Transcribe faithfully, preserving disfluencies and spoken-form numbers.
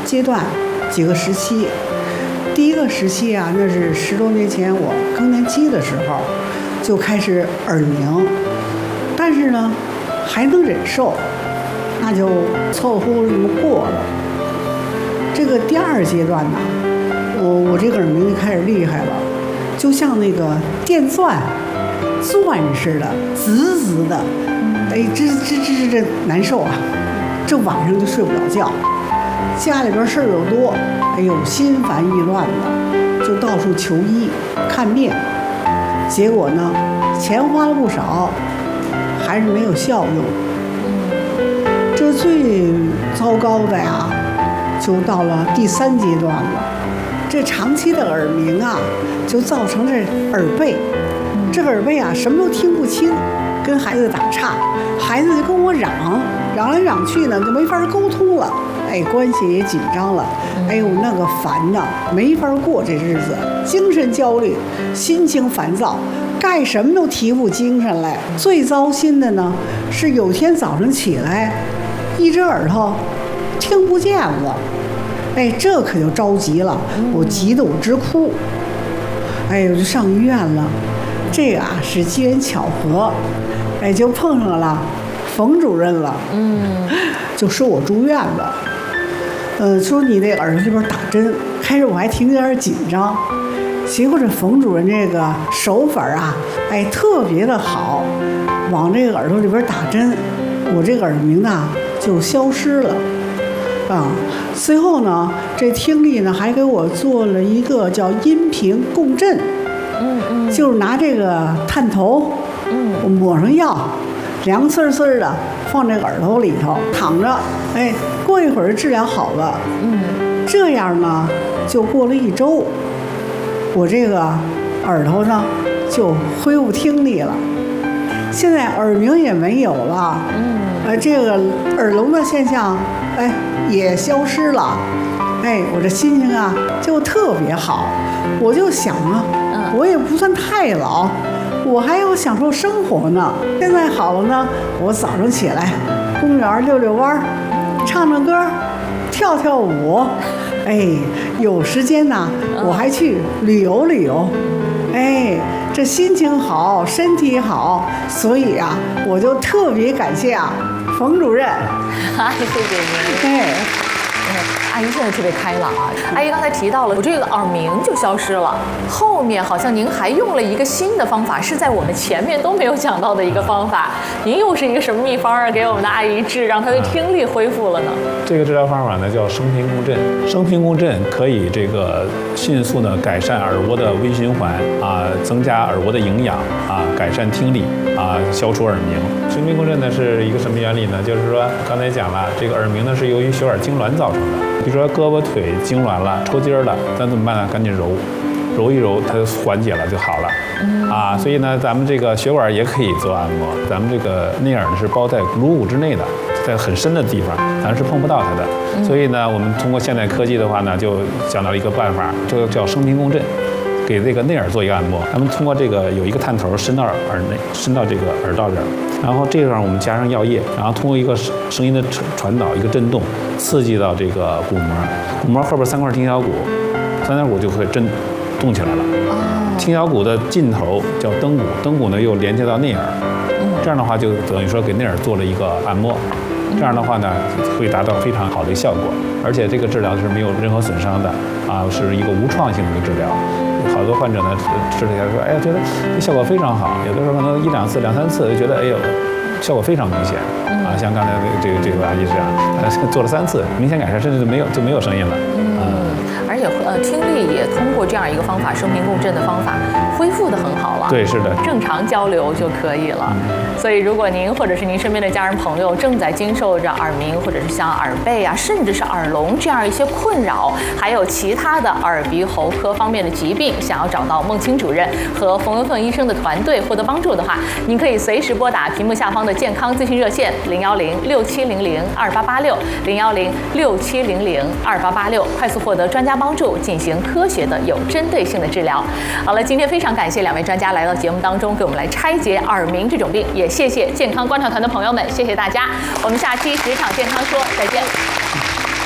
阶段，几个时期。第一个时期啊，那是十多年前我更年期的时候，就开始耳鸣，但是呢，还能忍受，那就凑合这么过了。这个第二阶段呢，我我这个耳鸣就开始厉害了，就像那个电钻钻似的，滋滋的，哎，这这这这这难受啊！这晚上就睡不着觉，家里边事儿又多，哎呦，心烦意乱的，就到处求医看病，结果呢，钱花了不少，还是没有效用。这最糟糕的呀，就到了第三阶段了。这长期的耳鸣啊，就造成这耳背，这耳背啊，什么都听不清，跟孩子打岔，孩子就跟我嚷，嚷来嚷去呢，就没法沟通了。哎，关系也紧张了，哎呦，那个烦呐，没法过这日子，精神焦虑，心情烦躁，干什么都提不精神来。最糟心的呢，是有天早上起来，一只耳朵听不见了，哎，这可就着急了，我急得我直哭，哎，我就上医院了。这个啊是机缘巧合，哎，就碰上了冯主任了，嗯，就说我住院了。呃，说你那耳朵这边打针，开始我还挺有点紧张，结果这冯主任这个手法啊，哎，特别的好，往这个耳朵里边打针，我这个耳鸣呢就消失了，啊，随后呢，这听力呢还给我做了一个叫音频共振，嗯嗯，就是拿这个探头，嗯，我抹上药，凉丝丝的放这个耳朵里头躺着，哎。过一会儿治疗好了，嗯，这样呢，就过了一周，我这个耳朵呢就恢复听力了，现在耳鸣也没有了，嗯，呃，这个耳聋的现象，哎，也消失了，哎，我这心情啊就特别好，我就想啊，我也不算太老，我还要享受生活呢。现在好了呢，我早上起来，公园溜溜弯儿。唱唱歌，跳跳舞，哎，有时间呢，我还去旅游旅游，哎，这心情好，身体好，所以啊，我就特别感谢啊，冯主任， 谢谢您， 哎。 阿姨现在特别开朗啊！阿姨刚才提到了，我这个耳鸣就消失了，后面好像您还用了一个新的方法，是在我们前面都没有讲到的一个方法。您又是一个什么秘方啊？给我们的阿姨治，让她的听力恢复了呢？ 这个治疗方法呢叫声频共振，声频共振可以这个迅速的改善耳蜗的微循环啊，增加耳蜗的营养啊，改善听力啊，消除耳鸣。声频共振呢是一个什么原理呢？就是说刚才讲了，这个耳鸣呢是由于血管痉挛造成的。比如说胳膊腿痉挛了、抽筋了，咱怎么办呢？赶紧揉，揉一揉，它缓解了就好了。嗯、啊，所以呢，咱们这个血管也可以做按摩。咱们这个内耳呢是包在颅骨之内的，在很深的地方，咱是碰不到它的。嗯、所以呢，我们通过现代科技的话呢，就想到了一个办法，这个叫声频共振。给这个内耳做一个按摩，咱们通过这个有一个探头伸到耳内，伸到这个耳道这儿，然后这个上我们加上药液，然后通过一个声音的传导，一个震动，刺激到这个鼓膜，鼓膜后边三块听小骨，三角骨就会震动起来了。听小骨的尽头叫灯骨，灯骨呢又连接到内耳，这样的话就等于说给内耳做了一个按摩。这样的话呢，会达到非常好的效果，而且这个治疗是没有任何损伤的啊，是一个无创性的一个治疗。好多患者呢治了一下说，哎呀，觉得这效果非常好，有的时候可能一两次、两三次就觉得，哎呦，效果非常明显啊。像刚才这个这个阿姨这样，呃，做了三次，明显改善，甚至就没有就没有声音了。 嗯，而且呃，听力也通过这样一个方法，声频共振的方法，恢复得很好了。 对，是的， 正常交流就可以了。所以，如果您或者是您身边的家人朋友正在经受着耳鸣，或者是像耳背啊，甚至是耳聋这样一些困扰，还有其他的耳鼻喉科方面的疾病，想要找到孟青主任和冯文凤医生的团队获得帮助的话，您可以随时拨打屏幕下方的健康咨询热线零幺零六七零零二八八六零幺零六七零零二八八六，快速获得专家帮助，进行科学的、有针对性的治疗。好了，今天非常感谢两位专家来到节目当中，给我们来拆解耳鸣这种病，也谢谢健康观察团的朋友们，谢谢大家。我们下期职场健康说再见。